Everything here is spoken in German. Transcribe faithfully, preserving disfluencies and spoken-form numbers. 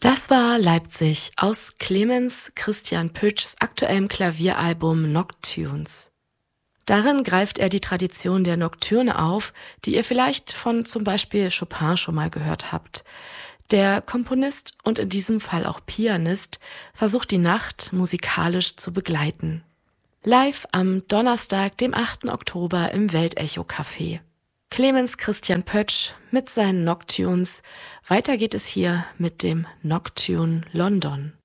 Das war Leipzig aus Clemens Christian Pütschs aktuellem Klavieralbum Noctunes. Darin greift er die Tradition der Nocturne auf, die ihr vielleicht von zum Beispiel Chopin schon mal gehört habt. Der Komponist und in diesem Fall auch Pianist versucht die Nacht musikalisch zu begleiten. Live am Donnerstag, dem achten Oktober im Weltecho-Café. Clemens Christian Pötsch mit seinen Noctunes. Weiter geht es hier mit dem Noctune London.